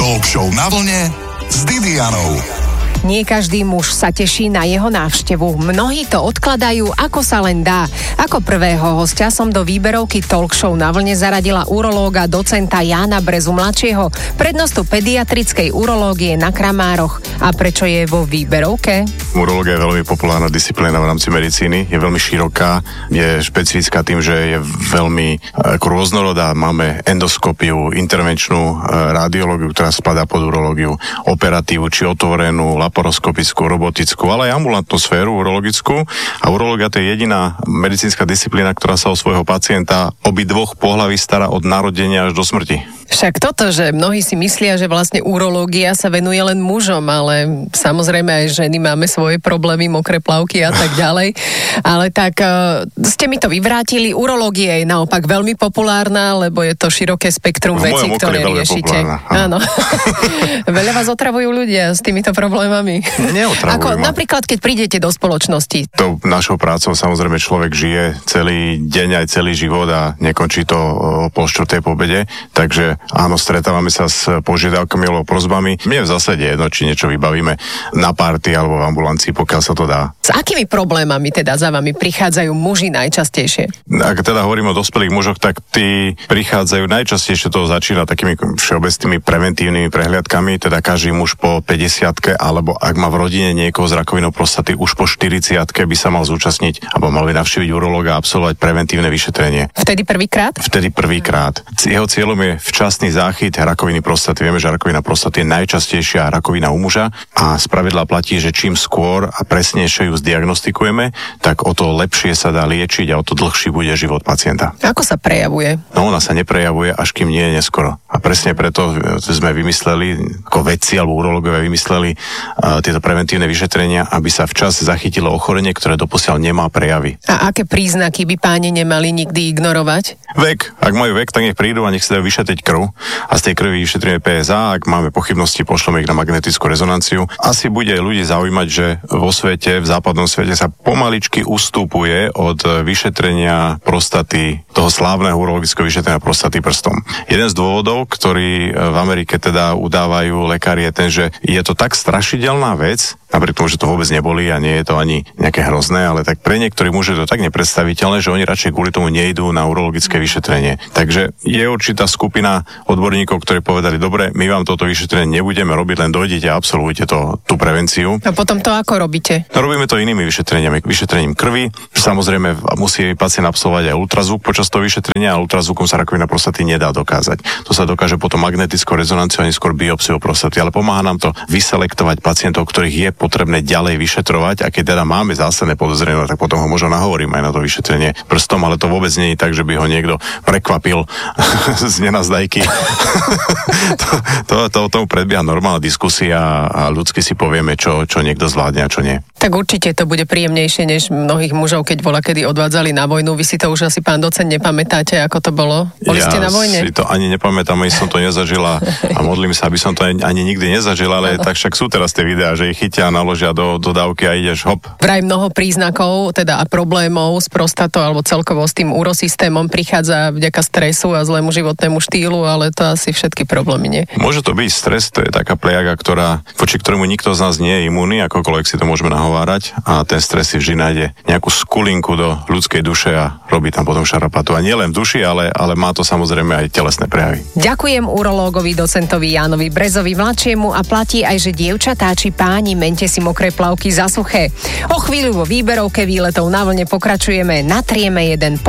Talk show na vlne s Didianou. Nie každý muž sa teší na jeho návštevu. Mnohí to odkladajú, ako sa len dá. Ako prvého hostia som do výberovky Talk show na vlne zaradila urológa docenta Jána Brezu mladšieho, prednostu pediatrickej urológie na Kramároch. A prečo je vo výberovke? Urológia je veľmi populárna disciplína v rámci medicíny, je veľmi široká, je špecifická tým, že je veľmi rôznorodá. Máme endoskopiu, intervenčnú radiológiu, ktorá spadá pod urológiu, operatívu, či otvorenú, laparoskopickú, robotickú, ale aj ambulantnú sféru urologickú. A urológia to je jediná medicínska disciplína, ktorá sa o svojho pacienta obidvoch pohlaví stará od narodenia až do smrti. Však toto, že mnohí si myslia, že vlastne urológia sa venuje len mužom, ale samozrejme aj ženy máme svoje problémy, mokré plavky a tak ďalej. Ale tak ste mi to vyvrátili. Urológia je naopak veľmi populárna, lebo je to široké spektrum vecí, ktoré riešite. Áno. Veľa vás otravujú ľudia s týmito problémami. Neotravujú. Napríklad, keď prídete do spoločnosti. To našou prácou samozrejme človek žije celý deň aj celý život a nekončí to o 3:30 po obede, takže áno, stretávame sa s požiadavkami alebo prosbami. Mne v zásade jedno, či niečo vybavíme na party alebo v ambulancii, pokiaľ sa to dá. S akými problémami teda za vami prichádzajú muži najčastejšie? Ak teda hovorím o dospelých mužoch, tak tí prichádzajú najčastejšie, to začína takými všeobecnými preventívnymi prehliadkami, teda každý muž po 50-ke, alebo ak má v rodine niekoho s rakovinou prostaty, už po 40-ke by sa mal zúčastniť alebo mal by navštíviť urológa a absolvovať preventívne vyšetrenie. Vtedy prvýkrát? Vtedy prvýkrát. Jeho cieľom je včasný záchyt rakoviny prostaty. Vieme, že rakovina prostaty je najčastejšia rakovina u muža a spravidla platí, že čím skôr a presnejšie ju zdiagnostikujeme, tak o to lepšie sa dá liečiť a o to dlhší bude život pacienta. Ako sa prejavuje? No, ona sa neprejavuje, až kým nie je neskoro. A presne preto sme vymysleli, ako vedci alebo urológovia vymysleli tieto preventívne vyšetrenia, aby sa včas zachytilo ochorenie, ktoré doposiaľ nemá prejavy. A aké príznaky by páni nemali nikdy ignorovať? Vek. Ak majú vek, tak nech prídu a nech si dajú vyšetriť krv a z tej krvi vyšetríme PSA. Ak máme pochybnosti, pošleme ich na magnetickú rezonanciu. Asi bude ľudí zaujímať, že vo svete, v západnom svete sa pomaličky ustupuje od vyšetrenia prostaty, toho slávneho urologického vyšetrenia prostaty prstom. Jeden z dôvodov, ktorý v Amerike teda udávajú lekári, je ten, že je to tak strašidelná vec, napriek tomu, že to vôbec neboli a nie je to ani nejaké hrozné, ale tak pre niektorých mužov je to tak nepredstaviteľné, že oni radšej kvôli tomu nejdú na urologické vyšetrenie. Takže je určitá skupina odborníkov, ktorí povedali, dobre, my vám toto vyšetrenie nebudeme robiť, len dojdete a absolvujte tú prevenciu. A potom to ako robíte? No, robíme to inými vyšetreniami, vyšetrením krvi. Samozrejme musí pacient absolvovať aj ultrazvuk počas toho vyšetrenia a ultrazvukom sa rakovina prostaty nedá dokázať. To sa dokáže potom magnetickou rezonanciou a neskôr biopsiou prostaty, ale pomáha nám to vyselektovať pacientov, ktorých je potrebné ďalej vyšetrovať, a keď teda máme zásadné podozrenie, tak potom ho možno nahovorím aj na to vyšetrenie prstom, ale to vôbec nie je tak, že by ho niekto prekvapil z nenazdajky. to o tom predbieha normálna diskusia a ľudsky si povieme, čo niekto zvládne a čo nie. Tak určite to bude príjemnejšie než mnohých mužov, keď kedy odvádzali na vojnu. Vy si to už asi, pán docent, nepamätáte, ako to bolo? Boli ste na vojne? Ja si to ani nepamätám, ani som to nezažila a modlím sa, aby som to ani nikdy nezažila, ale tak však sú teraz tie videá, že ich chytia, naložia do dávky a ideš hop. Vraj mnoho príznakov, teda a problémov s prostatou alebo celkovo s tým urosystémom prichádza vďaka stresu a zlému životnému štýlu, ale to asi všetky problémy, nie? Môže to byť stres, to je taká plejaga, voči ktorému nikto z nás nie je imúnny, akokoľvek si to môžeme nahovárať, a ten stres si vždy nájde nejakú skulinku do ľudskej duše a robí tam potom šarapatu. A nie len v duši, ale má to samozrejme aj telesné prejavy. Ďakujem urológovi docentovi Jánovi Brezovi mladšiemu a platí aj, že dievčatá či páni, mente si mokré plavky za suché. O chvíľu vo výberovke výletov na vlne pokračujeme, natrieme jeden